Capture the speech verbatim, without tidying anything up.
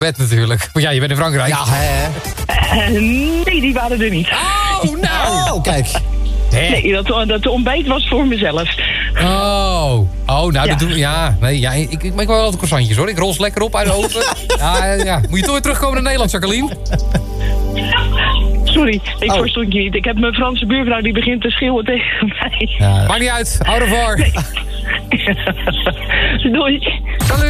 Bed natuurlijk. Maar ja, je bent in Frankrijk. Ja, hè? Uh, nee, die waren er niet. Oh, nou! Oh, kijk. Hè? Nee, dat, dat ontbijt was voor mezelf. Oh, oh, nou, Ja. dat doen we. Ja, nee, ja, ik, ik maak wel altijd croissantjes hoor. Ik rol ze lekker op uit de oven. Ja, ja, ja. Moet je toch weer terugkomen naar Nederland, Jacqueline? Sorry, ik Oh. verstond je niet. Ik heb mijn Franse buurvrouw die begint te schreeuwen tegen mij. Ja. Maakt niet uit. Au revoir. Doei. Salut.